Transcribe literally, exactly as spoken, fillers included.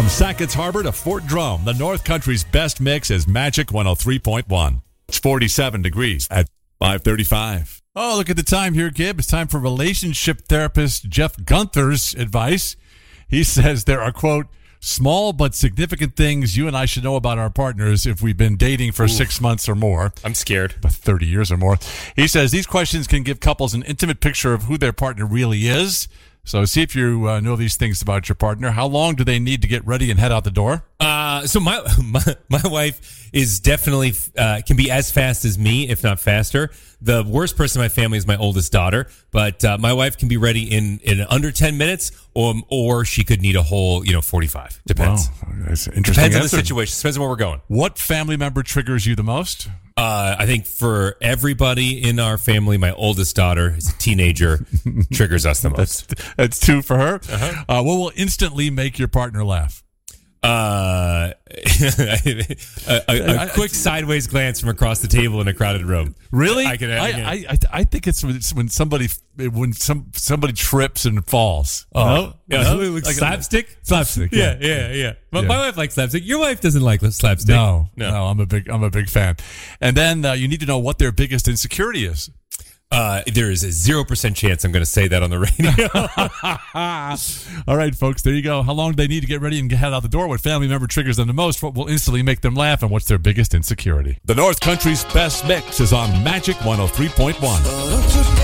From Sackett's Harbor to Fort Drum, the North Country's best mix is Magic one oh three point one. It's forty-seven degrees at five thirty-five. Oh, look at the time here, Gib. It's time for relationship therapist Jeff Gunther's advice. He says there are, quote, small but significant things you and I should know about our partners if we've been dating for Ooh. six months or more. I'm scared. But thirty years or more. He says these questions can give couples an intimate picture of who their partner really is. So see if you uh, know these things about your partner. How long do they need to get ready and head out the door? Uh, so my, my my wife is definitely uh, can be as fast as me, if not faster. The worst person in my family is my oldest daughter, but uh, my wife can be ready in, in under ten minutes, or or she could need a whole you know forty-five. Depends. Wow, that's an interesting Depends on answer. the situation. Depends on where we're going. What family member triggers you the most? Uh, I think for everybody in our family, my oldest daughter is a teenager, triggers us the most. That's, that's two for her. Uh-huh. Uh, what will instantly make your partner laugh? Uh, a, a, a quick sideways glance from across the table in a crowded room. Really? I can. I, I, can. I, I, I think it's when, it's when somebody when some somebody trips and falls. Oh, no? yeah, no? like Like slapstick. Slapstick. Yeah, yeah, yeah. But Yeah. my wife likes slapstick. Your wife doesn't like slapstick. No, no, no. I'm a big I'm a big fan. And then uh, you need to know what their biggest insecurity is. Uh, there is a zero percent chance I'm going to say that on the radio. All right, folks, there you go. How long do they need to get ready and head out the door? What family member triggers them the most? What will instantly make them laugh? And what's their biggest insecurity? The North Country's best mix is on Magic one oh three point one.